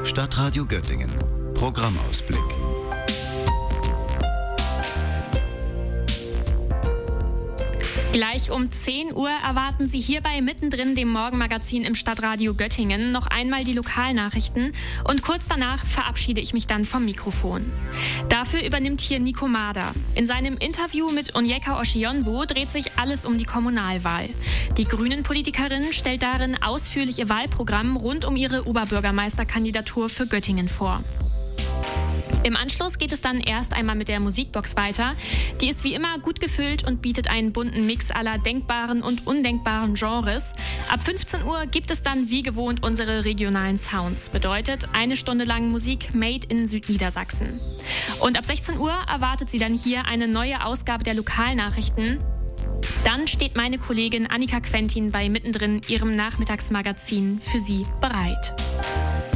Stadtradio Göttingen. Programmausblick. Gleich um 10 Uhr erwarten Sie hierbei mittendrin dem Morgenmagazin im Stadtradio Göttingen noch einmal die Lokalnachrichten und kurz danach verabschiede ich mich dann vom Mikrofon. Dafür übernimmt hier Nico Mader. In seinem Interview mit Onyeka Oshionwu dreht sich alles um die Kommunalwahl. Die Grünen-Politikerin stellt darin ausführlich ihr Wahlprogramm rund um ihre Oberbürgermeisterkandidatur für Göttingen vor. Im Anschluss geht es dann erst einmal mit der Musikbox weiter. Die ist wie immer gut gefüllt und bietet einen bunten Mix aller denkbaren und undenkbaren Genres. Ab 15 Uhr gibt es dann wie gewohnt unsere regionalen Sounds. Bedeutet 1 Stunde lang Musik made in Südniedersachsen. Und ab 16 Uhr erwartet Sie dann hier eine neue Ausgabe der Lokalnachrichten. Dann steht meine Kollegin Annika Quentin bei Mittendrin, ihrem Nachmittagsmagazin, für Sie bereit.